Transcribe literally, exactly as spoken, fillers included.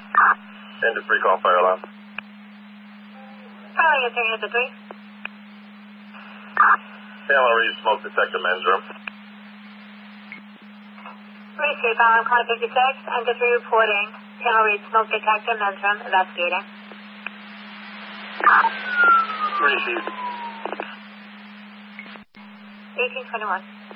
End of three, call fire alarm. Charlie, answering into three. Taylor Reed, smoke detector, men's room. Receive, alarm call fifty-six, end of three reporting. Taylor Reed, smoke detector, men's room, investigating. Receive. eighteen twenty-one.